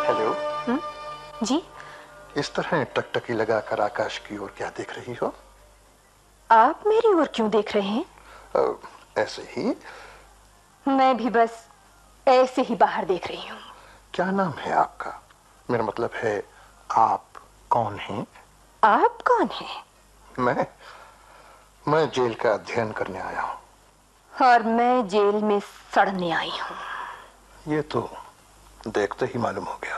Hello. जी? इस तरह टकटकी लगाकर आकाश की ओर क्या देख रही हो? आप मेरी ओर क्यों देख रहे हैं? ऐसे ही। मैं भी बस ऐसे ही बाहर देख रही हूँ। क्या नाम है आपका? मेरा मतलब है, आप कौन हैं? आप कौन हैं? मैं जेल का अध्ययन करने आया हूँ। और मैं जेल में सड़ने आई हूँ। ये तो देखते ही मालूम हो गया।